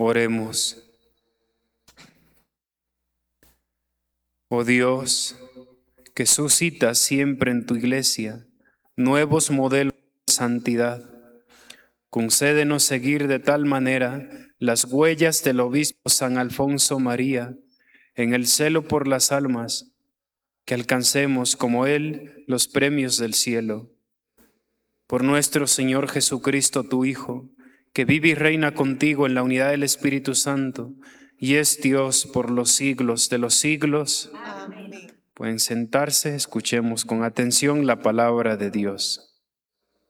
Oremos. Oh Dios, que suscitas siempre en tu Iglesia nuevos modelos de santidad, concédenos seguir de tal manera las huellas del obispo San Alfonso María en el celo por las almas, que alcancemos como él los premios del cielo. Por nuestro Señor Jesucristo, tu Hijo, que vive y reina contigo en la unidad del Espíritu Santo, y es Dios por los siglos de los siglos. Amén. Pueden sentarse, escuchemos con atención la palabra de Dios.